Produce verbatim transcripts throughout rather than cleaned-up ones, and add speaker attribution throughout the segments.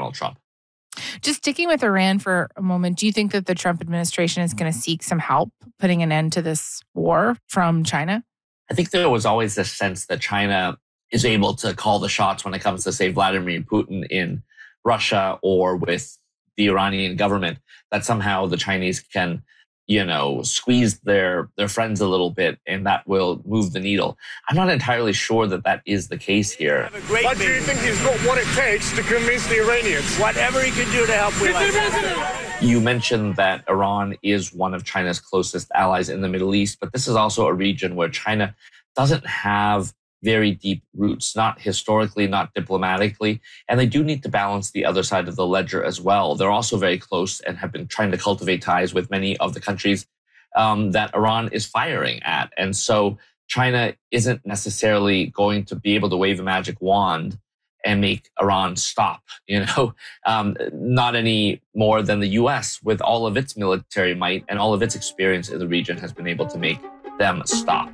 Speaker 1: Donald Trump.
Speaker 2: Just sticking with Iran for a moment, do you think that the Trump administration is going to seek some help putting an end to this war from China?
Speaker 1: I think there was always this sense that China is able to call the shots when it comes to, say, Vladimir Putin in Russia or with the Iranian government, that somehow the Chinese can, you know, squeeze their, their friends a little bit and that will move the needle. I'm not entirely sure that that is the case here.
Speaker 3: But do you think he's got what it takes to convince the Iranians?
Speaker 4: Whatever he can do to help with.
Speaker 1: You mentioned that Iran is one of China's closest allies in the Middle East, but this is also a region where China doesn't have very deep roots, not historically, not diplomatically, and they do need to balance the other side of the ledger as well. They're also very close and have been trying to cultivate ties with many of the countries um, that Iran is firing at. And so China isn't necessarily going to be able to wave a magic wand and make Iran stop, you know, um, not any more than the U S with all of its military might and all of its experience in the region has been able to make them stop.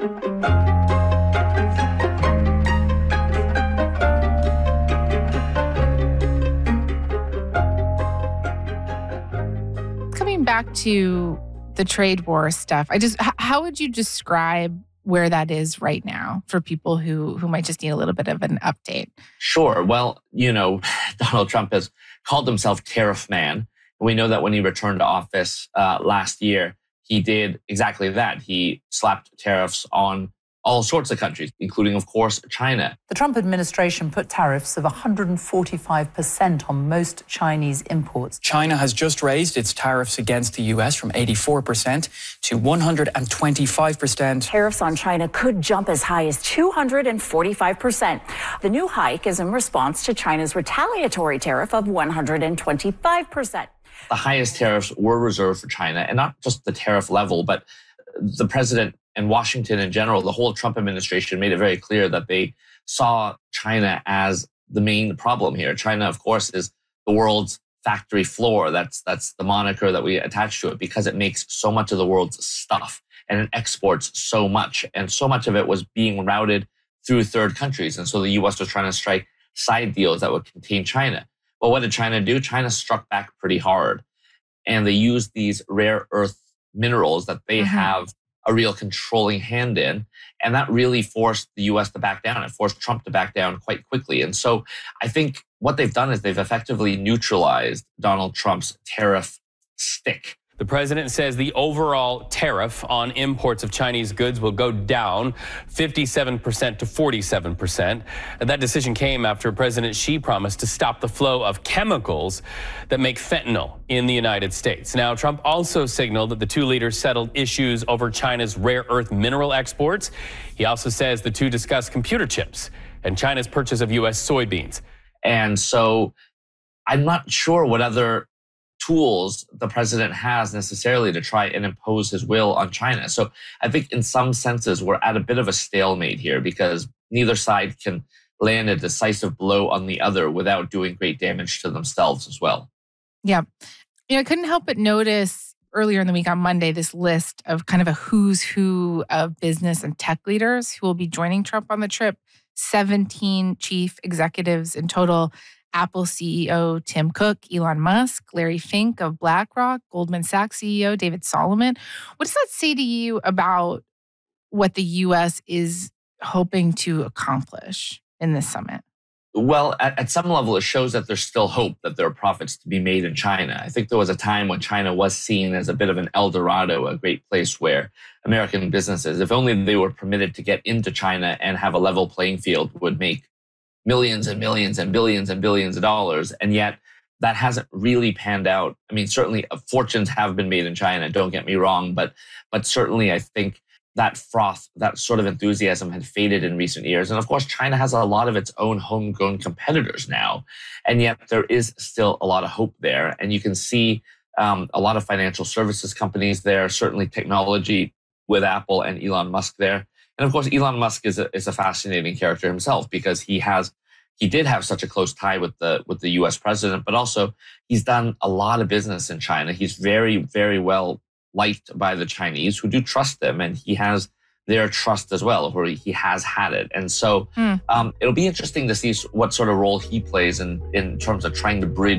Speaker 2: Coming back to the trade war stuff, I just, how would you describe where that is right now for people who, who might just need a little bit of an update?
Speaker 1: Sure. Well, you know, Donald Trump has called himself Tariff Man. We know that when he returned to office uh, last year, he did exactly that. He slapped tariffs on all sorts of countries, including, of course, China.
Speaker 5: The Trump administration put tariffs of one hundred forty-five percent on most Chinese imports.
Speaker 6: China has just raised its tariffs against the U S from eighty-four percent to one hundred twenty-five percent.
Speaker 7: Tariffs on China could jump as high as two hundred forty-five percent. The new hike is in response to China's retaliatory tariff of one hundred twenty-five percent.
Speaker 1: The highest tariffs were reserved for China, and not just the tariff level, but the president and Washington in general, the whole Trump administration made it very clear that they saw China as the main problem here. China, of course, is the world's factory floor. That's that's the moniker that we attach to it because it makes so much of the world's stuff and it exports so much. And so much of it was being routed through third countries. And so the U S was trying to strike side deals that would contain China. Well, what did China do? China struck back pretty hard. And they used these rare earth minerals that they mm-hmm. have a real controlling hand in. And that really forced the U S to back down. It forced Trump to back down quite quickly. And so I think what they've done is they've effectively neutralized Donald Trump's tariff stick.
Speaker 8: The president says the overall tariff on imports of Chinese goods will go down fifty-seven percent to forty-seven percent. And that decision came after President Xi promised to stop the flow of chemicals that make fentanyl in the United States. Now, Trump also signaled that the two leaders settled issues over China's rare earth mineral exports. He also says the two discussed computer chips and China's purchase of U S soybeans.
Speaker 1: And so I'm not sure what other tools the president has necessarily to try and impose his will on China. So I think in some senses, we're at a bit of a stalemate here because neither side can land a decisive blow on the other without doing great damage to themselves as well.
Speaker 2: Yeah. You know, I couldn't help but notice earlier in the week on Monday, this list of kind of a who's who of business and tech leaders who will be joining Trump on the trip. seventeen chief executives in total. Apple C E O Tim Cook, Elon Musk, Larry Fink of BlackRock, Goldman Sachs C E O David Solomon. What does that say to you about what the U S is hoping to accomplish in this summit?
Speaker 1: Well, at, at some level, it shows that there's still hope that there are profits to be made in China. I think there was a time when China was seen as a bit of an El Dorado, a great place where American businesses, if only they were permitted to get into China and have a level playing field, would make millions and millions and billions and billions of dollars. And yet that hasn't really panned out. I mean, certainly fortunes have been made in China, don't get me wrong, but but certainly I think that froth, that sort of enthusiasm had faded in recent years. And of course, China has a lot of its own homegrown competitors now. And yet there is still a lot of hope there. And you can see um, a lot of financial services companies there, certainly technology with Apple and Elon Musk there. And of course, Elon Musk is a, is a fascinating character himself because he has he did have such a close tie with the with the U S president, but also he's done a lot of business in China. He's very, very well liked by the Chinese who do trust him, and he has their trust as well, or he has had it. And so hmm. um, it'll be interesting to see what sort of role he plays in, in terms of trying to bridge